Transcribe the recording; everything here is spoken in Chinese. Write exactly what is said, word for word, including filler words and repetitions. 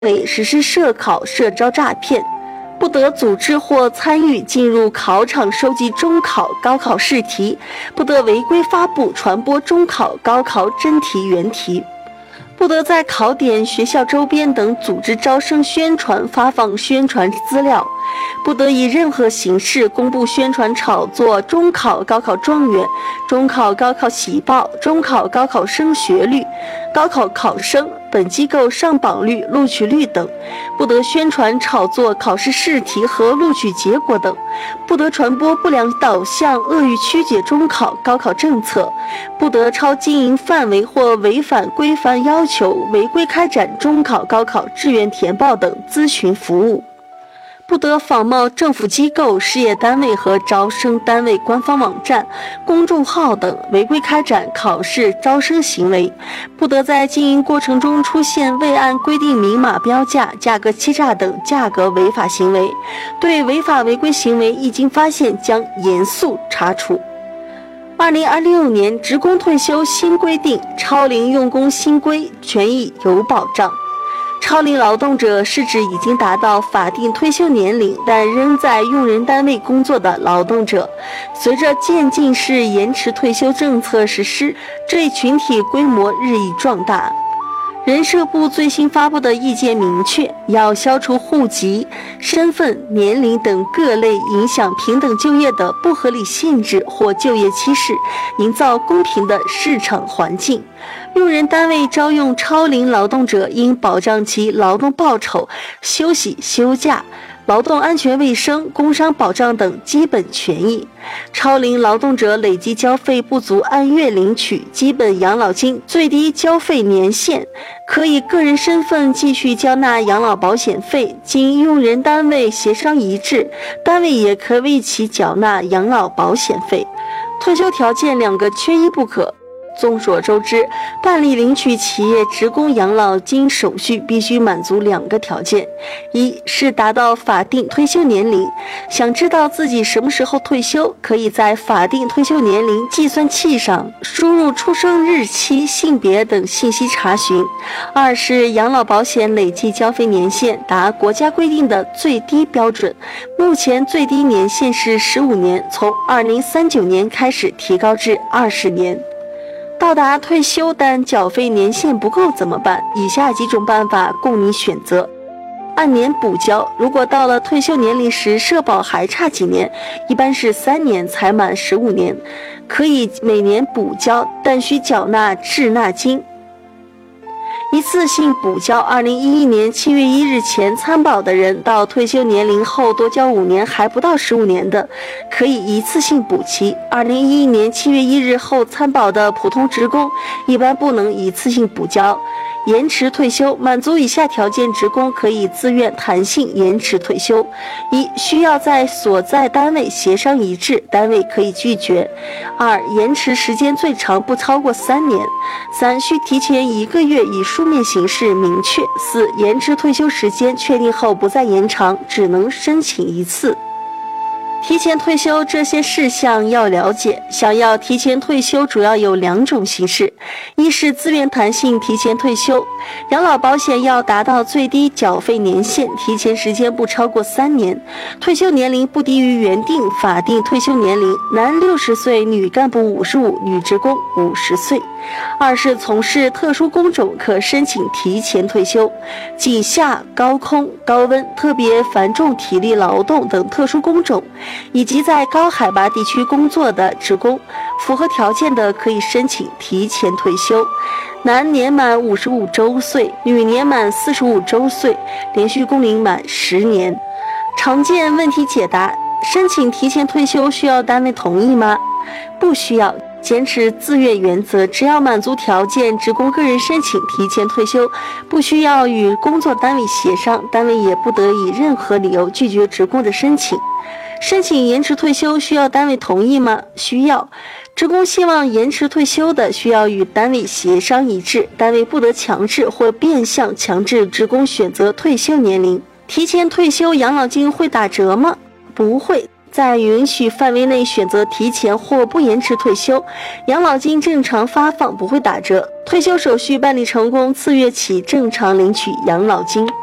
为实施涉考、涉招诈骗，不得组织或参与进入考场收集中考、高考试题，不得违规发布、传播中考、高考真题、原题，不得在考点、学校周边等组织招生宣传、发放宣传资料，不得以任何形式公布宣传炒作中考、高考状元、中考、高考喜报、中考、高考升学率、高考考生、本机构上榜率、录取率等，不得宣传炒作考试试题和录取结果等，不得传播不良导向、恶意曲解中考、高考政策，不得超经营范围或违反规范要求违规开展中考、高考志愿填报等咨询服务，不得仿冒政府机构、事业单位和招生单位官方网站、公众号等违规开展考试招生行为，不得在经营过程中出现未按规定明码标价、价格欺诈等价格违法行为，对违法违规行为一经发现将严肃查处。二零二六年职工退休新规定，超龄用工新规权益有保障。超龄劳动者是指已经达到法定退休年龄但仍在用人单位工作的劳动者。随着渐进式延迟退休政策实施，这一群体规模日益壮大。人社部最新发布的意见明确，要消除户籍、身份、年龄等各类影响平等就业的不合理限制或就业歧视，营造公平的市场环境。用人单位招用超龄劳动者应保障其劳动报酬、休息、休假、劳动安全卫生、工伤保障等基本权益。超龄劳动者累计交费不足按月领取基本养老金最低交费年限，可以个人身份继续交纳养老保险费，经用人单位协商一致，单位也可为其缴纳养老保险费。退休条件两个缺一不可。众所周知，办理领取企业职工养老金手续必须满足两个条件：一是达到法定退休年龄，想知道自己什么时候退休，可以在法定退休年龄计算器上输入出生日期、性别等信息查询；二是养老保险累计交费年限达国家规定的最低标准，目前最低年限是十五年，从二零三九年开始提高至二十年。到达退休但缴费年限不够怎么办？以下几种办法供你选择。按年补交，如果到了退休年龄时社保还差几年，一般是三年才满十五年，可以每年补交，但需缴纳滞纳金。一次性补交，二零一一年七月一日前参保的人，到退休年龄后多交五年还不到十五年的，可以一次性补齐。二零一一年七月一日后参保的普通职工，一般不能一次性补交。延迟退休，满足以下条件职工可以自愿弹性延迟退休：一、需要在所在单位协商一致，单位可以拒绝；二、延迟时间最长不超过三年；三、需提前一个月以书面形式明确；四、延迟退休时间确定后不再延长，只能申请一次。提前退休这些事项要了解。想要提前退休主要有两种形式：一是自愿弹性提前退休，养老保险要达到最低缴费年限，提前时间不超过三年，退休年龄不低于原定法定退休年龄，男六十岁，女干部五十五，女职工五十岁。二是从事特殊工种，可申请提前退休，井下、高空、高温、特别繁重体力劳动等特殊工种，以及在高海拔地区工作的职工，符合条件的可以申请提前退休。男年满五十五周岁，女年满四十五周岁，连续工龄满十年。常见问题解答：申请提前退休需要单位同意吗？不需要。坚持自愿原则，只要满足条件，职工个人申请提前退休，不需要与工作单位协商，单位也不得以任何理由拒绝职工的申请。申请延迟退休需要单位同意吗？需要。职工希望延迟退休的，需要与单位协商一致，单位不得强制或变相强制职工选择退休年龄。提前退休养老金会打折吗？不会。在允许范围内选择提前或不延迟退休，养老金正常发放，不会打折。退休手续办理成功，次月起正常领取养老金。